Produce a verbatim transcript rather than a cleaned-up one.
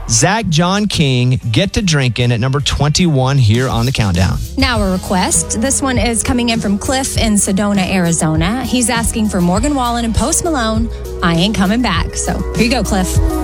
Zach John King, Get to Drinking at number twenty-one here on the countdown. Now a request. This one is coming in from Cliff in Sedona, Arizona. He's asking for Morgan Wallen and Post Malone, I Ain't Coming Back. So here you go, Cliff.